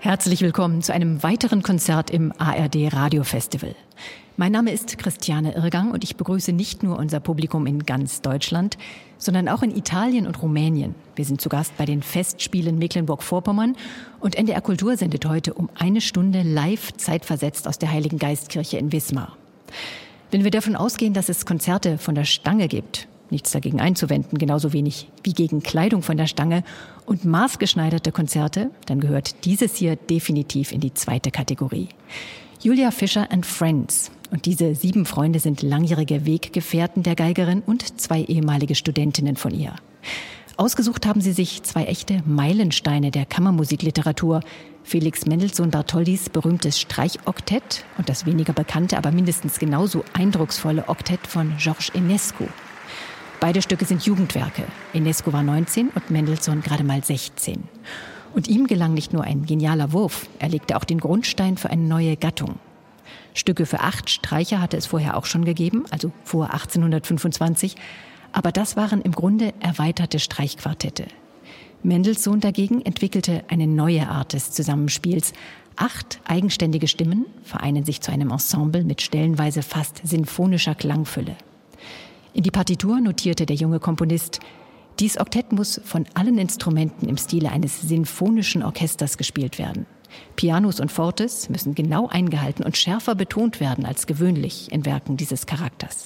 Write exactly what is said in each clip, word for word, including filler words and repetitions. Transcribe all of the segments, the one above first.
Herzlich willkommen zu einem weiteren Konzert im A R D Radiofestival. Mein Name ist Christiane Irrgang und ich begrüße nicht nur unser Publikum in ganz Deutschland, sondern auch in Italien und Rumänien. Wir sind zu Gast bei den Festspielen Mecklenburg-Vorpommern und N D R Kultur sendet heute um eine Stunde live zeitversetzt aus der Heiligen Geistkirche in Wismar. Wenn wir davon ausgehen, dass es Konzerte von der Stange gibt, nichts dagegen einzuwenden, genauso wenig wie gegen Kleidung von der Stange und maßgeschneiderte Konzerte, dann gehört dieses hier definitiv in die zweite Kategorie. Julia Fischer and Friends. Und diese sieben Freunde sind langjährige Weggefährten der Geigerin und zwei ehemalige Studentinnen von ihr. Ausgesucht haben sie sich zwei echte Meilensteine der Kammermusikliteratur. Felix Mendelssohn Bartholdys berühmtes Streichoktett und das weniger bekannte, aber mindestens genauso eindrucksvolle Oktett von Georges Enescu. Beide Stücke sind Jugendwerke. Enescu war neunzehn und Mendelssohn gerade mal sechzehn. Und ihm gelang nicht nur ein genialer Wurf, er legte auch den Grundstein für eine neue Gattung. Stücke für acht Streicher hatte es vorher auch schon gegeben, also vor achtzehnhundertfünfundzwanzig. Aber das waren im Grunde erweiterte Streichquartette. Mendelssohn dagegen entwickelte eine neue Art des Zusammenspiels. Acht eigenständige Stimmen vereinen sich zu einem Ensemble mit stellenweise fast sinfonischer Klangfülle. In die Partitur notierte der junge Komponist: Dies Oktett muss von allen Instrumenten im Stile eines sinfonischen Orchesters gespielt werden. Pianos und Fortes müssen genau eingehalten und schärfer betont werden als gewöhnlich in Werken dieses Charakters.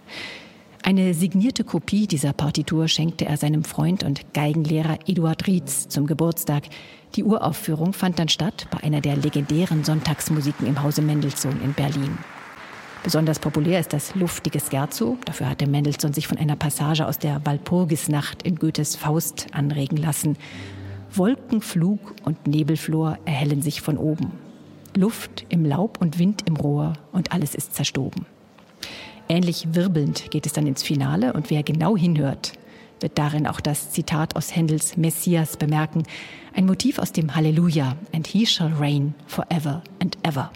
Eine signierte Kopie dieser Partitur schenkte er seinem Freund und Geigenlehrer Eduard Rietz zum Geburtstag. Die Uraufführung fand dann statt bei einer der legendären Sonntagsmusiken im Hause Mendelssohn in Berlin. Besonders populär ist das luftige Scherzo. Dafür hatte Mendelssohn sich von einer Passage aus der Walpurgisnacht in Goethes Faust anregen lassen. Wolkenflug und Nebelflor erhellen sich von oben. Luft im Laub und Wind im Rohr und alles ist zerstoben. Ähnlich wirbelnd geht es dann ins Finale und wer genau hinhört, wird darin auch das Zitat aus Händels Messias bemerken. Ein Motiv aus dem Halleluja, and he shall reign forever and ever.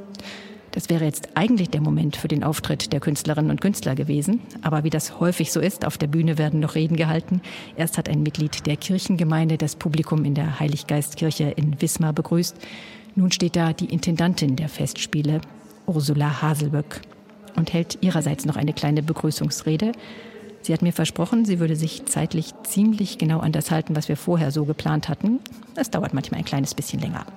Das wäre jetzt eigentlich der Moment für den Auftritt der Künstlerinnen und Künstler gewesen. Aber wie das häufig so ist, auf der Bühne werden noch Reden gehalten. Erst hat ein Mitglied der Kirchengemeinde das Publikum in der Heiliggeistkirche in Wismar begrüßt. Nun steht da die Intendantin der Festspiele, Ursula Haselböck, und hält ihrerseits noch eine kleine Begrüßungsrede. Sie hat mir versprochen, sie würde sich zeitlich ziemlich genau an das halten, was wir vorher so geplant hatten. Es dauert manchmal ein kleines bisschen länger.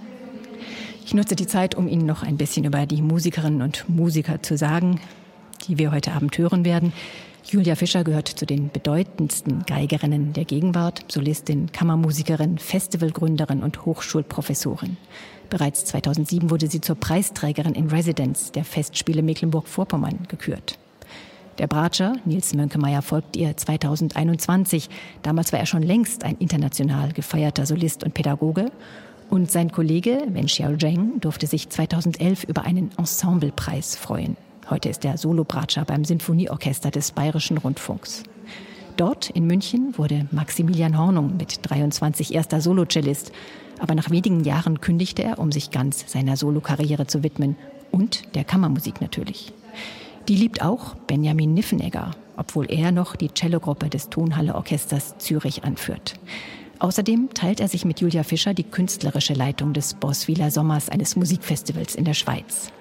Ich nutze die Zeit, um Ihnen noch ein bisschen über die Musikerinnen und Musiker zu sagen, die wir heute Abend hören werden. Julia Fischer gehört zu den bedeutendsten Geigerinnen der Gegenwart, Solistin, Kammermusikerin, Festivalgründerin und Hochschulprofessorin. Bereits zweitausendsieben wurde sie zur Preisträgerin in Residence der Festspiele Mecklenburg-Vorpommern gekürt. Der Bratscher, Nils Mönkemeyer, folgt ihr zweitausendeinundzwanzig. Damals war er schon längst ein international gefeierter Solist und Pädagoge. Und sein Kollege Wen Xiaozheng durfte sich zweitausendelf über einen Ensemblepreis freuen. Heute ist er Solobratscher beim Sinfonieorchester des Bayerischen Rundfunks. Dort in München wurde Maximilian Hornung mit dreiundzwanzig erster Solocellist. Aber nach wenigen Jahren kündigte er, um sich ganz seiner Solokarriere zu widmen. Und der Kammermusik natürlich. Die liebt auch Benjamin Niffenegger, obwohl er noch die Cellogruppe des Tonhalle Orchesters Zürich anführt. Außerdem teilt er sich mit Julia Fischer die künstlerische Leitung des Boswiler Sommers, eines Musikfestivals in der Schweiz.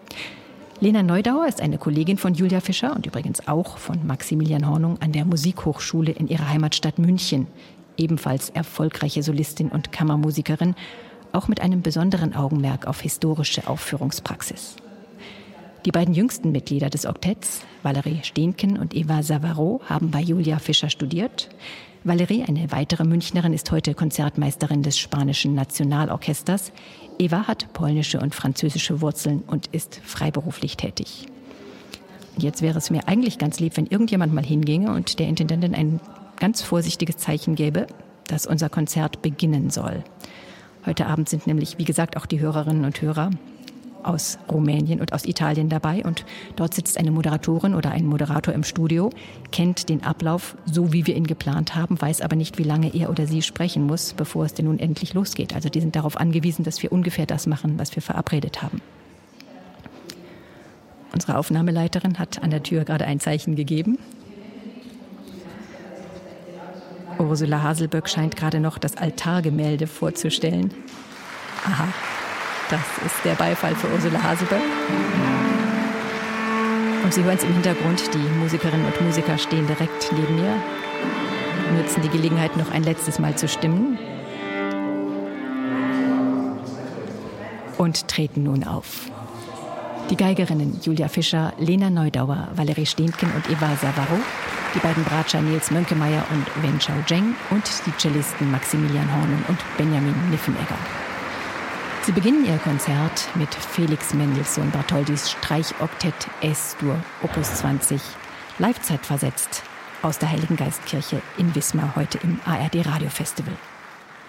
Lena Neudauer ist eine Kollegin von Julia Fischer und übrigens auch von Maximilian Hornung an der Musikhochschule in ihrer Heimatstadt München. Ebenfalls erfolgreiche Solistin und Kammermusikerin, auch mit einem besonderen Augenmerk auf historische Aufführungspraxis. Die beiden jüngsten Mitglieder des Oktetts, Valerie Steenken und Eva Savaro, haben bei Julia Fischer studiert. Valerie, eine weitere Münchnerin, ist heute Konzertmeisterin des Spanischen Nationalorchesters. Eva hat polnische und französische Wurzeln und ist freiberuflich tätig. Und jetzt wäre es mir eigentlich ganz lieb, wenn irgendjemand mal hinginge und der Intendantin ein ganz vorsichtiges Zeichen gäbe, dass unser Konzert beginnen soll. Heute Abend sind nämlich, wie gesagt, auch die Hörerinnen und Hörer aus Rumänien und aus Italien dabei. Und dort sitzt eine Moderatorin oder ein Moderator im Studio, kennt den Ablauf so, wie wir ihn geplant haben, weiß aber nicht, wie lange er oder sie sprechen muss, bevor es denn nun endlich losgeht. Also die sind darauf angewiesen, dass wir ungefähr das machen, was wir verabredet haben. Unsere Aufnahmeleiterin hat an der Tür gerade ein Zeichen gegeben. Ursula Haselböck scheint gerade noch das Altargemälde vorzustellen. Aha, das ist der Beifall für Ursula Hasselböck. Und Sie hören es im Hintergrund, die Musikerinnen und Musiker stehen direkt neben mir, nutzen die Gelegenheit, noch ein letztes Mal zu stimmen und treten nun auf. Die Geigerinnen Julia Fischer, Lena Neudauer, Valerie Stehnken und Eva Savaro, die beiden Bratscher Nils Mönkemeyer und Wen Chao Zheng und die Cellisten Maximilian Hornen und Benjamin Niffenegger. Sie beginnen ihr Konzert mit Felix Mendelssohn Bartholdys Streichoktett Es-Dur, Opus zwanzig, live zeitversetzt aus der Heiligen Geistkirche in Wismar, heute im A R D Radio Festival.